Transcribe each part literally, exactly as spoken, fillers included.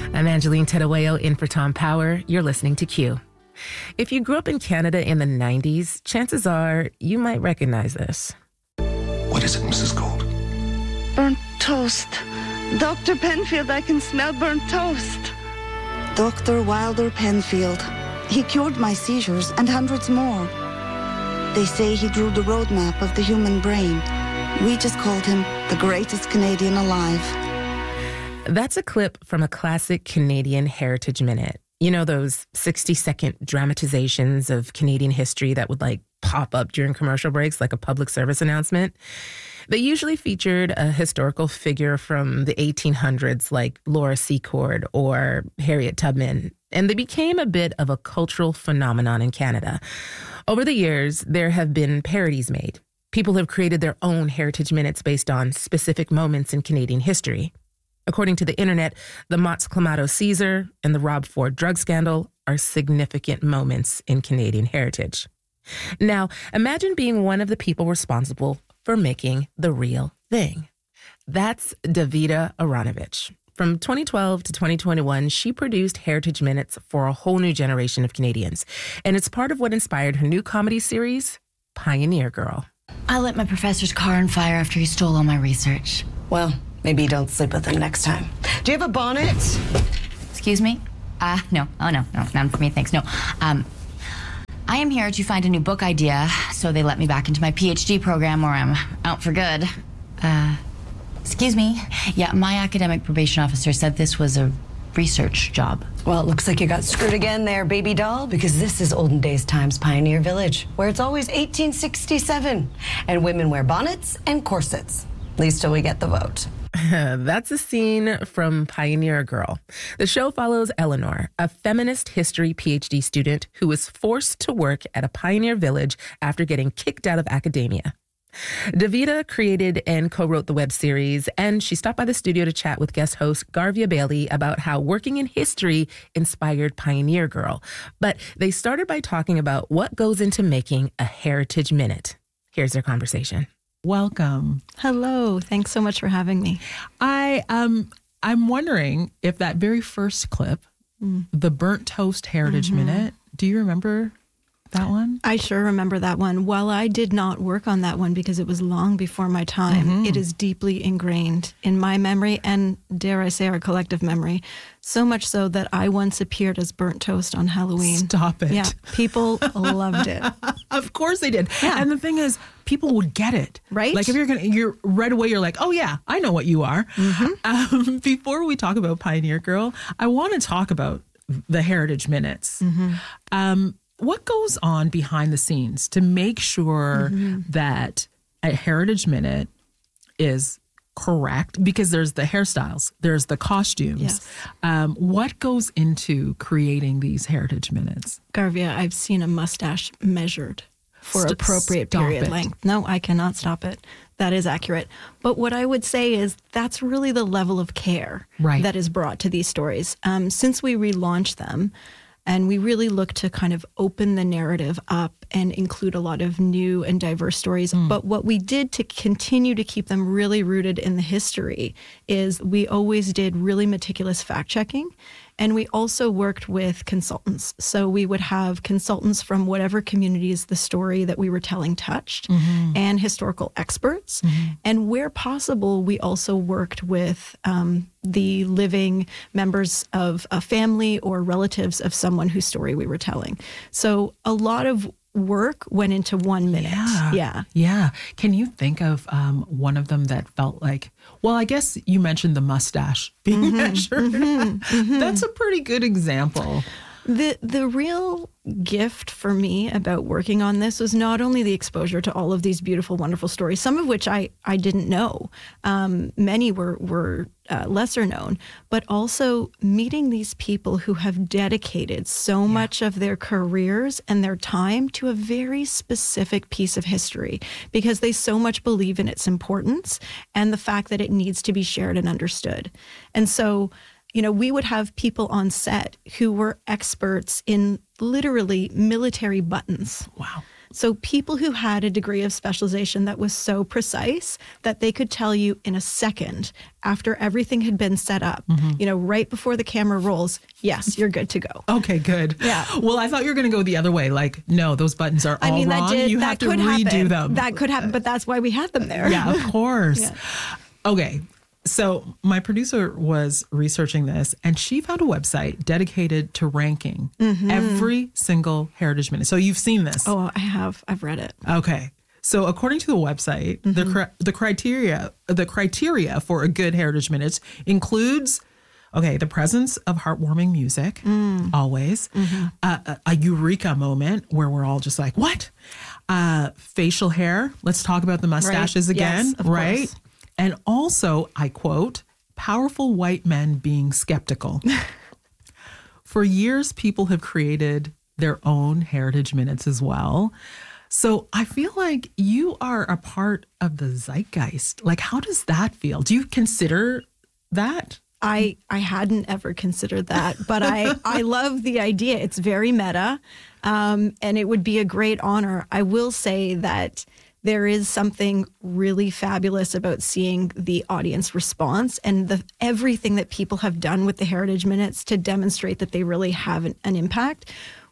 I'm Angeline Tedawayo in for Tom Power. You're listening to Q. If you grew up in Canada in the nineties, chances are you might recognize this. What is it, Missus Gold? Burnt toast. Doctor Penfield, I can smell burnt toast. Doctor Wilder Penfield. He cured my seizures and hundreds more. They say he drew the roadmap of the human brain. We just called him the greatest Canadian alive. That's a clip from a classic Canadian Heritage Minute. You know, those sixty-second dramatizations of Canadian history that would, like, pop up during commercial breaks like a public service announcement? They usually featured a historical figure from the eighteen hundreds like Laura Secord or Harriet Tubman, and they became a bit of a cultural phenomenon in Canada. Over the years, there have been parodies made. People have created their own Heritage Minutes based on specific moments in Canadian history. According to the internet, the Mott's Clamato Caesar and the Rob Ford drug scandal are significant moments in Canadian heritage. Now, imagine being one of the people responsible for making the real thing. That's Davida Aranovich. From twenty twelve to twenty twenty-one, she produced Heritage Minutes for a whole new generation of Canadians. And it's part of what inspired her new comedy series, Pioneer Girl. I lit my professor's car on fire after he stole all my research. Well, maybe you don't sleep with him next time. Do you have a bonnet? Excuse me? Uh, no. Oh, no. No, none for me, thanks. No. Um, I am here to find a new book idea, so they let me back into my PhD program or I'm out for good. Uh, excuse me? Yeah, my academic probation officer said this was a research job. Well, it looks like you got screwed again there, baby doll, because this is olden days times Pioneer Village, where it's always eighteen sixty-seven, and women wear bonnets and corsets, at least till we get the vote. That's a scene from Pioneer Girl. The show follows Eleanor, a feminist history PhD student who was forced to work at a pioneer village after getting kicked out of academia. Davida created and co-wrote the web series, and she stopped by the studio to chat with guest host Garvia Bailey about how working in history inspired Pioneer Girl. But they started by talking about what goes into making a Heritage Minute. Here's their conversation. Welcome. Hello. Thanks so much for having me. I um I'm wondering if that very first clip, mm. the Burnt Toast Heritage mm-hmm. Minute, do you remember that one? I sure remember that one. While I did not work on that one because it was long before my time, mm-hmm. it is deeply ingrained in my memory and, dare I say, our collective memory. So much so that I once appeared as Burnt Toast on Halloween. Stop it. Yeah, people loved it. Of course they did. Yeah. And the thing is, people would get it. Right? Like if you're going to, you're right away, you're like, oh yeah, I know what you are. Mm-hmm. Um, before we talk about Pioneer Girl, I want to talk about the Heritage Minutes. Mm-hmm. Um, what goes on behind the scenes to make sure mm-hmm. that a Heritage Minute is correct? Because there's the hairstyles, there's the costumes. Yes. Um, what goes into creating these Heritage Minutes? Garvia, I've seen a mustache measured for St- appropriate stop period it. length. No, I cannot stop it. That is accurate. But what I would say is that's really the level of care right. that is brought to these stories. Um, since we relaunched them, and we really look to kind of open the narrative up and include a lot of new and diverse stories. Mm. But what we did to continue to keep them really rooted in the history is we always did really meticulous fact checking. And we also worked with consultants. So we would have consultants from whatever communities the story that we were telling touched mm-hmm. and historical experts. Mm-hmm. And where possible, we also worked with um, the living members of a family or relatives of someone whose story we were telling. So a lot of work went into one minute. Yeah. Yeah. Yeah. Can you think of um, one of them that felt like, well, I guess you mentioned the mustache being mm-hmm, measured. Mm-hmm, mm-hmm. That's a pretty good example. The the real gift for me about working on this was not only the exposure to all of these beautiful, wonderful stories, some of which I, I didn't know. Um, many were, were uh, lesser known, but also meeting these people who have dedicated so yeah. much of their careers and their time to a very specific piece of history because they so much believe in its importance and the fact that it needs to be shared and understood. And so, you know, we would have people on set who were experts in literally military buttons. Wow. So people who had a degree of specialization that was so precise that they could tell you in a second after everything had been set up, mm-hmm. you know, right before the camera rolls, yes, you're good to go. Okay, good. Yeah. Well, I thought you were going to go the other way. Like, no, those buttons are all I mean, wrong. That did, you that have to could redo happen. them. That could happen, but that's why we had them there. Yeah, of course. Yeah. Okay. So my producer was researching this, and she found a website dedicated to ranking mm-hmm. every single Heritage Minute. So you've seen this. Oh, I have. I've read it. Okay. So according to the website, mm-hmm. the the criteria the criteria for a good Heritage Minute includes, okay, the presence of heartwarming music, mm. always, mm-hmm. uh, a, a eureka moment where we're all just like, what? Uh, facial hair. Let's talk about the mustaches right. again, yes, of right? Course. And also, I quote, powerful white men being skeptical. For years, people have created their own Heritage Minutes as well. So I feel like you are a part of the zeitgeist. Like, how does that feel? Do you consider that? I, I hadn't ever considered that, but I, I love the idea. It's very meta, um, and it would be a great honor. I will say that there is something really fabulous about seeing the audience response and the everything that people have done with the Heritage Minutes to demonstrate that they really have an, an impact.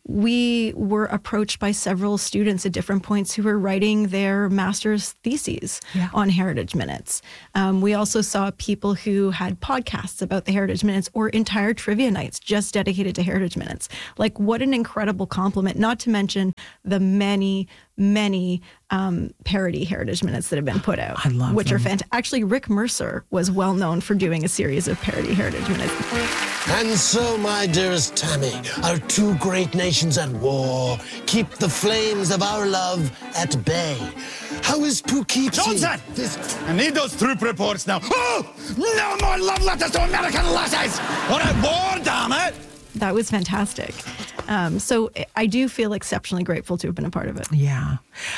We were approached by several students at different points who were writing their master's theses yeah. on Heritage Minutes. Um, we also saw people who had podcasts about the Heritage Minutes or entire trivia nights just dedicated to Heritage Minutes. Like, what an incredible compliment, not to mention the many, many um, parody Heritage Minutes that have been put out. I love Which them. are fantastic. Actually, Rick Mercer was well known for doing a series of parody Heritage Minutes. And so, my dearest Tammy, our two great nations at war keep the flames of our love at bay. How is Poughkeepsie? Johnson! This... I need those troop reports now. Oh! No more love letters to American lasses! Or a war, damn it! That was fantastic. Um, so I do feel exceptionally grateful to have been a part of it. Yeah.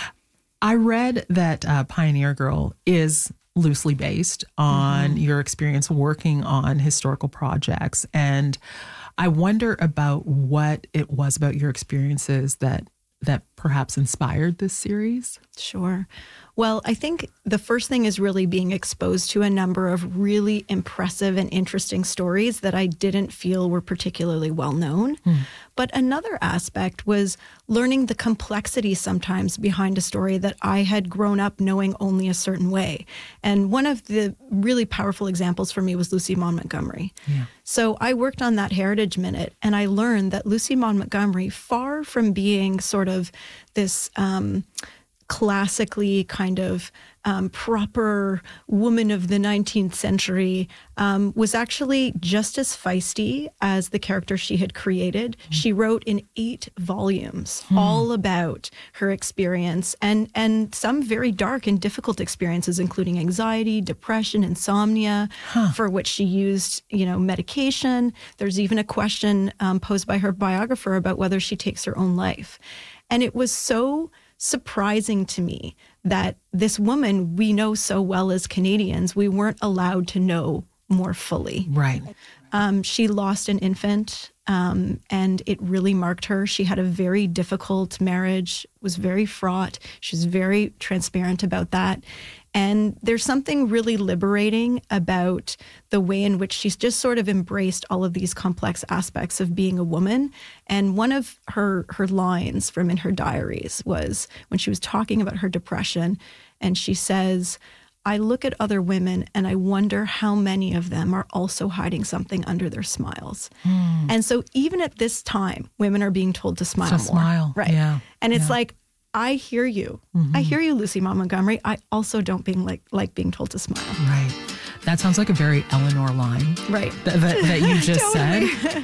I read that uh, Pioneer Girl is loosely based on mm-hmm. your experience working on historical projects. And I wonder about what it was about your experiences that that perhaps inspired this series. Sure. Well, I think the first thing is really being exposed to a number of really impressive and interesting stories that I didn't feel were particularly well known. Mm. But another aspect was learning the complexity sometimes behind a story that I had grown up knowing only a certain way. And one of the really powerful examples for me was Lucy Maud Montgomery. Yeah. So I worked on that Heritage Minute, and I learned that Lucy Maud Montgomery, far from being sort of this um, classically kind of um, proper woman of the nineteenth century, um, was actually just as feisty as the character she had created. Mm. She wrote in eight volumes mm. all about her experience and, and some very dark and difficult experiences, including anxiety, depression, insomnia, huh. for which she used, you know, medication. There's even a question um, posed by her biographer about whether she takes her own life. And it was so surprising to me that this woman we know so well as Canadians, we weren't allowed to know more fully. Right. Um, she lost an infant, um, and it really marked her. She had a very difficult marriage, was very fraught. She was very transparent about that. And there's something really liberating about the way in which she's just sort of embraced all of these complex aspects of being a woman. And one of her her lines from in her diaries was when she was talking about her depression, and she says, I look at other women and I wonder how many of them are also hiding something under their smiles. Mm. And so even at this time, women are being told to smile to more. smile. Right. Yeah. And it's yeah. like, I hear you. Mm-hmm. I hear you, Lucy Maud Montgomery. I also don't being like like being told to smile. Right. That sounds like a very Eleanor line. Right. Th- that, that you just totally. said.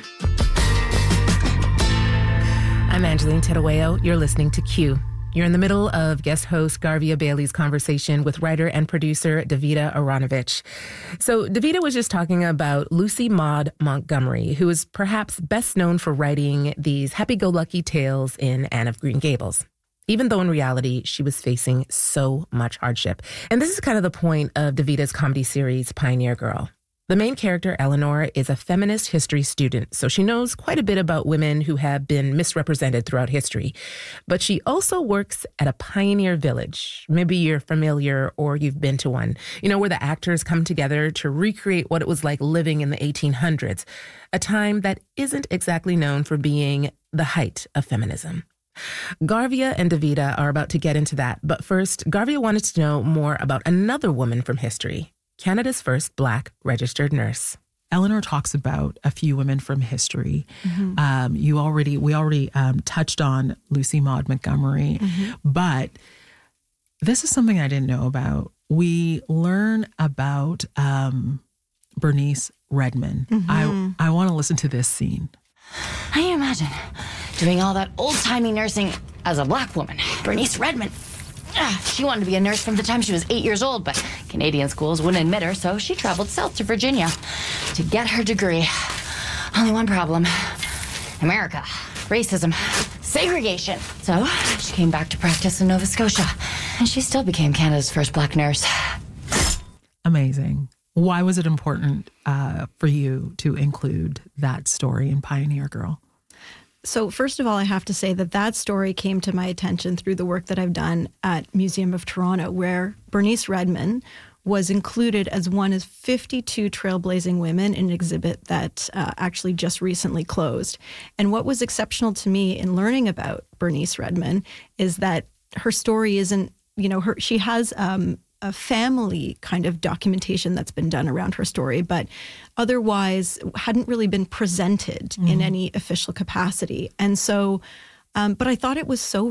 I'm Angeline Terueo. You're listening to Q. You're in the middle of guest host Garvia Bailey's conversation with writer and producer Davida Aronovich. So Davida was just talking about Lucy Maud Montgomery, who is perhaps best known for writing these happy-go-lucky tales in Anne of Green Gables, even though in reality she was facing so much hardship. And this is kind of the point of Davida's comedy series, Pioneer Girl. The main character, Eleanor, is a feminist history student, so she knows quite a bit about women who have been misrepresented throughout history. But she also works at a pioneer village. Maybe you're familiar or you've been to one, you know, where the actors come together to recreate what it was like living in the eighteen hundreds, a time that isn't exactly known for being the height of feminism. Garvia and Davida are about to get into that, but first, Garvia wanted to know more about another woman from history, Canada's first Black registered nurse. Eleanor talks about a few women from history. Mm-hmm. Um, you already, we already um, touched on Lucy Maud Montgomery, Mm-hmm. but this is something I didn't know about. We learn about um, Bernice Redman. Mm-hmm. I I want to listen to this scene. Can you imagine doing all that old-timey nursing as a Black woman? Bernice Redman. Ah, she wanted to be a nurse from the time she was eight years old, but Canadian schools wouldn't admit her, so she traveled south to Virginia to get her degree. Only one problem. America. Racism. Segregation. So she came back to practice in Nova Scotia, and she still became Canada's first Black nurse. Amazing. Why was it important uh, for you to include that story in Pioneer Girl? So first of all, I have to say that that story came to my attention through the work that I've done at Museum of Toronto, where Bernice Redman was included as one of fifty-two trailblazing women in an exhibit that uh, actually just recently closed. And what was exceptional to me in learning about Bernice Redman is that her story isn't, you know, her she has um, a family kind of documentation that's been done around her story, but otherwise hadn't really been presented mm-hmm. in any official capacity. And so, um, but I thought it was so